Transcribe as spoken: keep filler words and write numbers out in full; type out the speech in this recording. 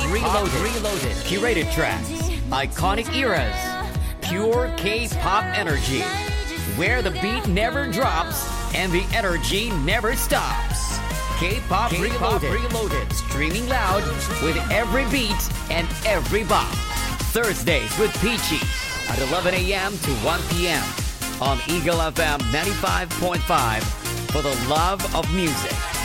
Reloaded. Reloaded. Curated tracks. Iconic eras. Pure K-pop energy. Where the beat never drops and the energy never stops. K-pop, K-pop Reloaded. Reloaded. Streaming loud with every beat and every bop. Thursdays with Peachy at eleven a.m. to one p.m. on Eagle F M ninety-five point five for the love of music.